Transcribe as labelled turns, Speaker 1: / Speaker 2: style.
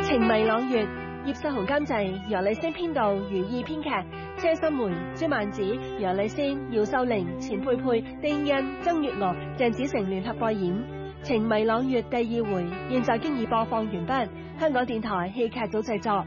Speaker 1: 情迷朗月，葉世雄監製，楊麗星編導，余意編劇，車心梅、朱曼子、楊麗星、姚秀玲、錢佩佩、丁欣、曾月娥、鄭子誠聯合播演《情迷朗月》第2回，現在經已播放完畢。香港電台戲劇組製作。